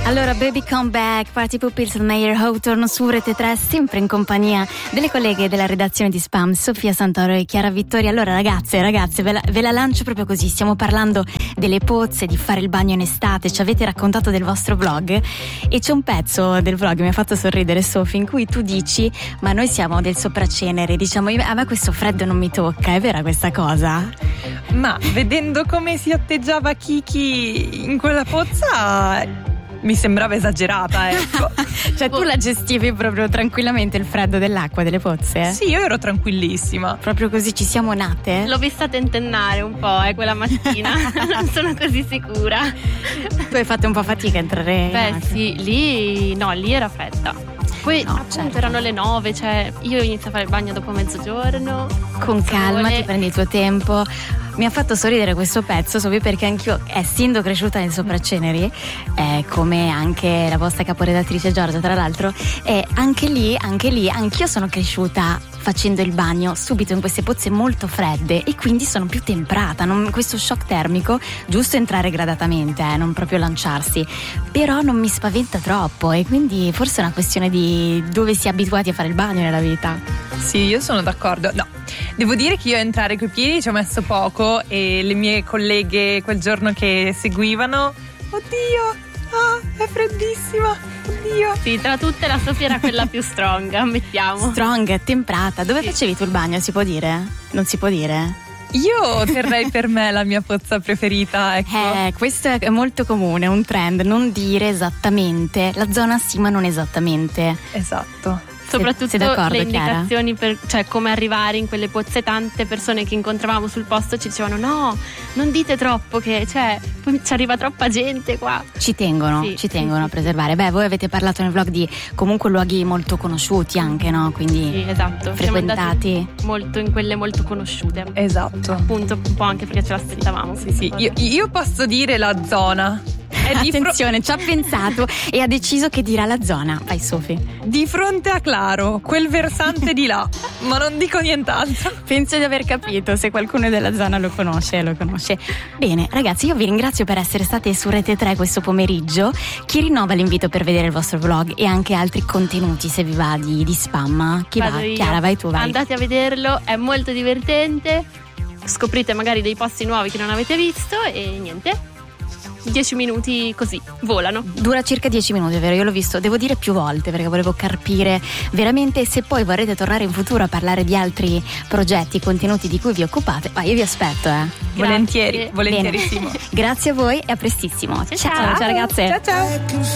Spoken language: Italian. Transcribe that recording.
Allora, Baby Come Back, Party Pooper, Meyer Hawthorne su Rete 3, sempre in compagnia delle colleghe della redazione di Spam, Sofia Santoro e Chiara Vittoria. Allora ragazze, ve la lancio proprio così. Stiamo parlando delle pozze, di fare il bagno in estate. Ci avete raccontato del vostro vlog e c'è un pezzo del vlog, mi ha fatto sorridere Sofia, in cui tu dici: ma noi siamo del sopracenere, diciamo, a me questo freddo non mi tocca. È vera questa cosa? Ma vedendo come si atteggiava Kiki in quella pozza, mi sembrava esagerata, ecco. Cioè tu la gestivi proprio tranquillamente il freddo dell'acqua delle pozze? Sì, io ero tranquillissima. Proprio così ci siamo nate? L'ho vista tentennare un po', quella mattina. Non sono così sicura. Tu hai fatto un po' fatica a entrare? Beh sì, lì era fredda. Poi appunto erano le 9, cioè io inizio a fare il bagno dopo mezzogiorno. Con calma, ti prendi il tuo tempo. Mi ha fatto sorridere questo pezzo, Sofì, perché anch'io, essendo cresciuta nel Sopraceneri, come anche la vostra caporedattrice Giorgia, tra l'altro, anche lì, anch'io sono cresciuta facendo il bagno subito in queste pozze molto fredde e quindi sono più temprata, questo shock termico, giusto entrare gradatamente, non proprio lanciarsi, però non mi spaventa troppo e quindi forse è una questione di dove si è abituati a fare il bagno nella vita. Sì, io sono d'accordo. No, devo dire che io a entrare coi piedi ci ho messo poco e le mie colleghe quel giorno che seguivano, oddio, è freddissima, oddio. Sì, tra tutte la Sofia era quella più strong, ammettiamo. Strong, temprata. Dove facevi tu il bagno, si può dire? Non si può dire? Io terrei per me la mia pozza preferita, ecco. Questo è molto comune, un trend, non dire esattamente la zona sì ma non esattamente. Esatto. Soprattutto sei d'accordo, le indicazioni Chiara? cioè come arrivare in quelle pozze. Tante persone che incontravamo sul posto ci dicevano: no, non dite troppo, che poi ci arriva troppa gente qua. Ci tengono a preservare. Beh, voi avete parlato nel vlog di comunque luoghi molto conosciuti anche, no? Quindi sì, esatto, frequentati molto in quelle molto conosciute. Esatto. Appunto, un po' anche perché ce l'aspettavamo. Sì. Io posso dire la zona. Attenzione, ci ha pensato e ha deciso che dirà la zona. Vai Sofi. Di fronte a Claro, quel versante di là, ma non dico nient'altro. Penso di aver capito, se qualcuno della zona lo conosce. Bene ragazzi, io vi ringrazio per essere state su Rete 3 questo pomeriggio. Chi rinnova l'invito per vedere il vostro vlog e anche altri contenuti, se vi va, di Spam? Chi va? Chiara, vai tu, vai. Andate a vederlo, è molto divertente. Scoprite magari dei posti nuovi che non avete visto e niente. 10 minuti così, volano. Dura circa 10 minuti, è vero? Io l'ho visto, devo dire, più volte, perché volevo carpire veramente. Se poi vorrete tornare in futuro a parlare di altri progetti, contenuti di cui vi occupate, io vi aspetto, Volentierissimo. Grazie a voi e a prestissimo. Ciao ragazze. Ciao.